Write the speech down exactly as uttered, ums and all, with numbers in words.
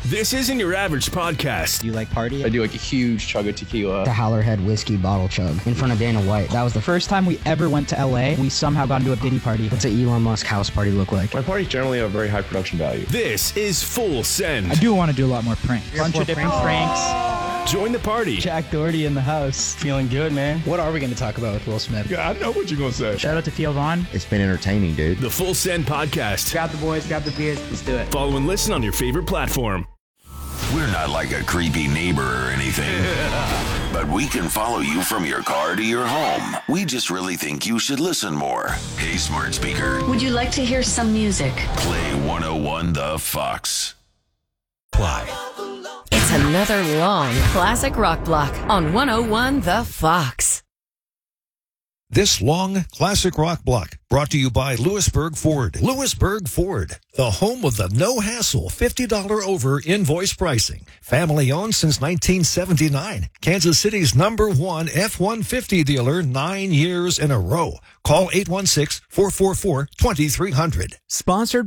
This isn't your average podcast. Do you like party? I do like a huge chug of tequila. The Howlerhead whiskey bottle chug in front of Dana White. That was the First time we ever went to L A, we somehow got into a Diddy party. What's an Elon Musk house party look like? My parties generally have very high production value. This is Full Send. I do want to do a lot more pranks. A bunch of different pranks. Join the party. Jack Doherty in the house. Feeling good, man. What are we going to talk about with Will Smith? Yeah, I know what you're going to say. Shout out to Theo Vaughn. It's been entertaining, dude. The Full Send podcast. Grab the boys, grab the beers, let's do it. Follow and listen on your favorite platform. We're not like a creepy neighbor or anything, but we can follow you from your car to your home. We just really think you should listen more. Hey, smart speaker. Would you like to hear some music? Play one oh one The Fox. Apply. It's another long classic rock block on one oh one The Fox. This long classic rock block brought to you by Lewisburg Ford. Lewisburg Ford, the home of the no-hassle fifty dollars over invoice pricing. Family owned since nineteen seventy-nine. Kansas City's number one F one fifty dealer nine years in a row. Call eight one six, four four four, two three zero zero. Sponsored